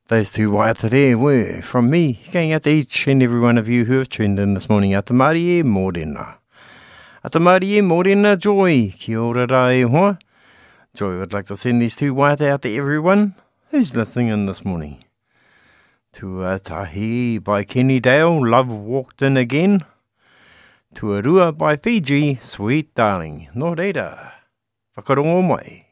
Those two waiata there were from me, going out to each and every one of you who have tuned in this morning. Ata Māori e mōrena. Ata Māori e mōrena, Joy. Kia ora rā e hoa. Joy would like to send these two waiata out to everyone who's listening in this morning. Tuatahi by Kenny Dale, Love Walked In Again. Tuarua by Fiji, Sweet Darling. Nō reira, whakarongo mai.